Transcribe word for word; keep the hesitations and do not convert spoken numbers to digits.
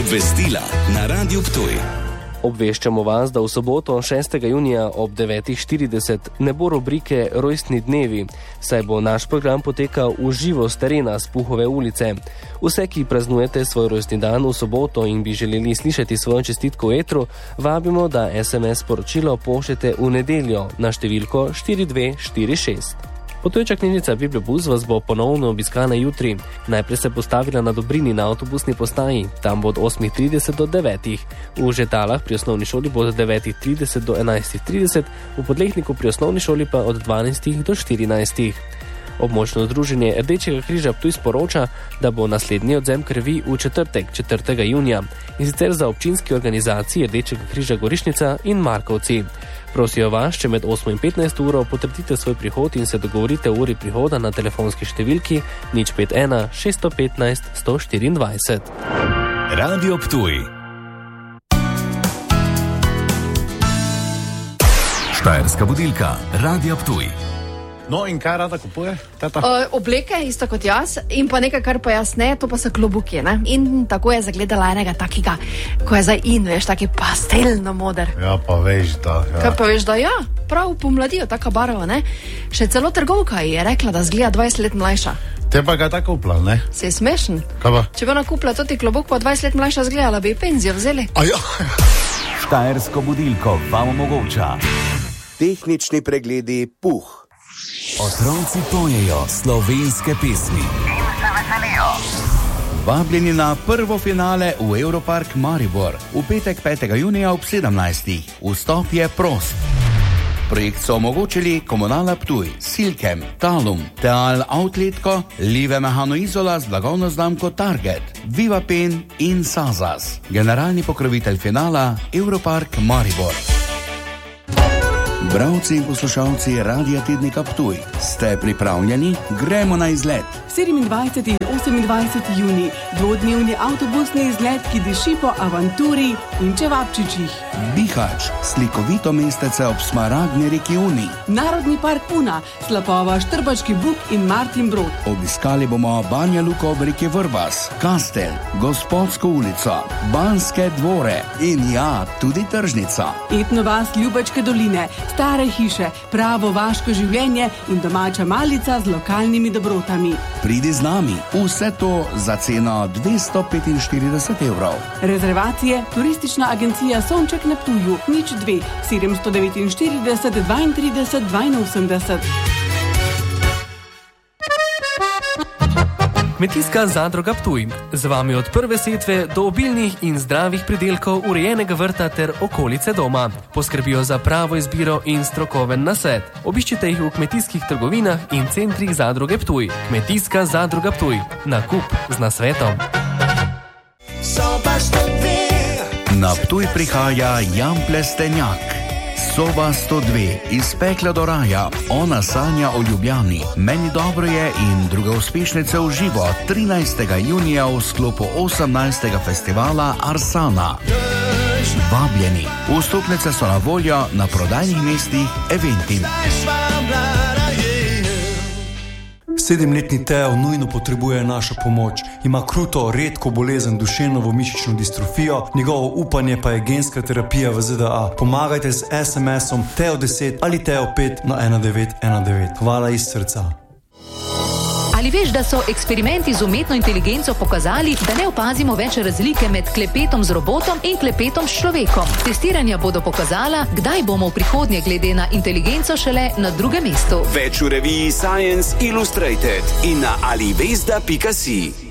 Obvestila na Radiu Ptuj. Obveščamo vas, da v soboto šestega junija ob devetih štirideset ne bo rubrike Rojstni dnevi, saj bo naš program potekal v živo s terena s Puhove ulice. Vse, ki praznujete svoj rojstni dan v soboto in bi želeli slišati svojo čestitko v etru, vabimo, da es em es sporočilo pošljete v nedeljo na številko štiri dve štiri šest. Potoječa knjižnica Bibliobus vas bo ponovno obiskala jutri. Najprej se postavila na Dobrini na avtobusni postaji, tam bo od osmih trideset do devetih. V Žetalah pri osnovni šoli bo od devetih trideset do enajstih trideset, v Podlehniku pri osnovni šoli pa od dvanajstih do štirinajstih. Območno združenje Rdečega križa Ptuj sporoča, da bo naslednji odzem krvi v četrtek, četrtega junija, in sicer za občinski organizaciji Rdečega križa Gorišnica in Markovci. Prosijo vas, če med osmo in petnajst uro potrdite svoj prihod in se dogovorite o uri prihoda na telefonski številki nič pet ena šest petnajst sto štiriindvajset. Radio Ptuj. Štajerska budilka Radia Ptuj. No, in kaj rada kupuje, teta? Uh, obleke, isto kot jaz, in pa nekaj, kar pa jaz ne, to pa so klobuki, ne? In tako je zagledala enega takega, ko je zdaj in, veš, taki pastelno moder. Ja, pa veš, da... Ja. Kaj pa veš, da ja, prav pomladijo, taka barva, ne? Še celo trgovka je rekla, da zgleda dvajset let mlajša. Te pa ga tako kupila, ne? Se je smešen. Kaj pa? Če bi ona kupila toti klobuk, pa dvajset let mlajša zgledala, bi penzijo vzeli. A ja. Štajersko budilko vam omogoča tehnični pregledi Puh. Otroci pojejo slovenske pesmi in se veselijo. Vabljeni na prvo finale v Europark Maribor v petek petega junija ob sedemnajstih. Vstop je prost. Projekt so omogočili Komunala Ptuj, Silkem, Talum, Teal Outletko, Live Mehano Izola z blagovno znamko Target, Viva Pen in Sazas. Generalni pokrovitelj finala Europark Maribor. Bralci in poslušalci Radia Tednika Ptuj, ste pripravljeni? Gremo na izlet. sedemindvajseti in osemindvajseti junij, dvodnevni avtobusni izlet, ki diši po avanturi in čevapčičih. Bihač, slikovito mestece ob smaragdni reki Uni. Narodni park Una, Slapova, Štrbački Buk in Martin Brod. Obiskali bomo Banja Luko ob reki Vrbas, Kastel, Gospodsko ulico, Banske dvore in ja, tudi tržnica. Etno vas Ljubačke doline, stare hiše, pravo vaško življenje in domača malica z lokalnimi dobrotami. Pridi z nami, vse to za ceno dvesto petinštirideset evrov. Rezervacije, turistična agencija Sonček na Ptuju, nič dve, sedemsto devetinštirideset, dvaintrideset, dvainosemdeset. Kmetijska zadruga Ptuj. Z vami od prve setve do obilnih in zdravih pridelkov, urejenega vrta ter okolice doma. Poskrbijo za pravo izbiro in strokoven nasvet. Obiščite jih v kmetijskih trgovinah in centrih zadruge Ptuj. Kmetijska zadruga Ptuj. Nakup z nasvetom. Na Ptuj prihaja Jan Plestenjak. Soba sto dve, iz pekla do raja, ona sanja o Ljubljani. Meni dobro je in druge uspešnice v živo trinajstega junija v sklopu osemnajstega festivala Arsana. Vabljeni. Vstopnice so na voljo na prodajnih mestih Eventim. Sedemletni Teo nujno potrebuje našo pomoč. Ima kruto, redko bolezen duševno-mišično distrofijo, njegovo upanje pa je genska terapija v Z D A. Pomagajte z es em esom Teo deset ali Teo pet na ena devet ena devet. Hvala iz srca. Ali veš, da so eksperimenti z umetno inteligenco pokazali, da ne opazimo več razlike med klepetom z robotom in klepetom s človekom? Testiranja bodo pokazala, kdaj bomo v prihodnje glede na inteligenco šele na drugem mestu. Več v reviji Science Illustrated in na alivesda pika si.